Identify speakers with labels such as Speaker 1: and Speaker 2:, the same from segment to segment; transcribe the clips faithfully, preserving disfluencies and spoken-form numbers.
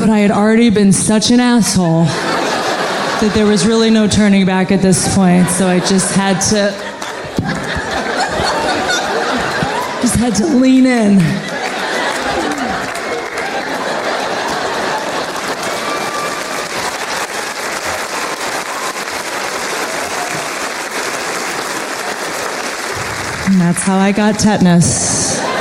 Speaker 1: But I had already been such an asshole that there was really no turning back at this point, so I just had to, just had to lean in. And that's how I got tetanus.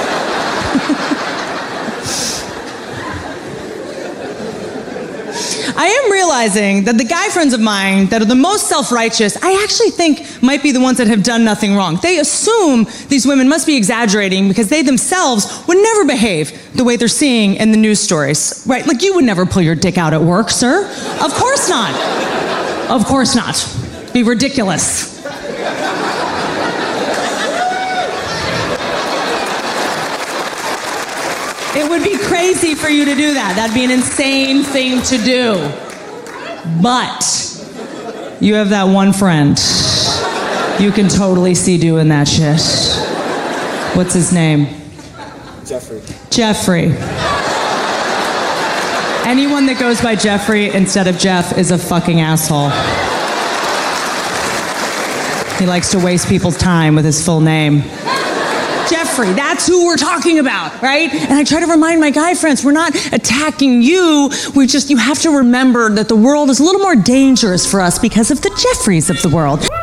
Speaker 1: I am realizing that the guy friends of mine that are the most self-righteous, I actually think might be the ones that have done nothing wrong. They assume these women must be exaggerating because they themselves would never behave the way they're seeing in the news stories, right? Like, you would never pull your dick out at work, sir. Of course not. Of course not. Be ridiculous. It would be crazy for you to do that. That'd be an insane thing to do. But you have that one friend you can totally see doing that shit. What's his name?
Speaker 2: Jeffrey.
Speaker 1: Jeffrey. Anyone that goes by Jeffrey instead of Jeff is a fucking asshole. He likes to waste people's time with his full name. Jeffrey, that's who we're talking about, right? And I try to remind my guy friends, we're not attacking you. We just, you have to remember that the world is a little more dangerous for us because of the Jeffreys of the world.